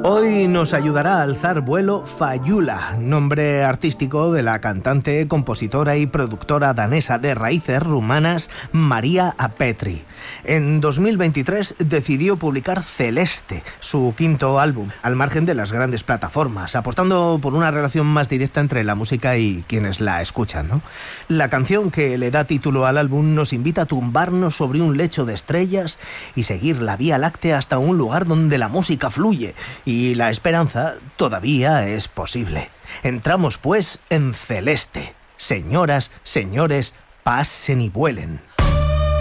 Hoy nos ayudará a alzar vuelo Fayula, nombre artístico de la cantante, compositora y productora danesa de raíces rumanas María Apetri. En 2023 decidió publicar Celeste, su quinto álbum, al margen de las grandes plataformas, apostando por una relación más directa entre la música y quienes la escuchan, ¿no? La canción que le da título al álbum nos invita a tumbarnos sobre un lecho de estrellas y seguir la Vía Láctea hasta un lugar donde la música fluye y la esperanza todavía es posible. Entramos pues en Celeste. Señoras, señores, pasen y vuelen.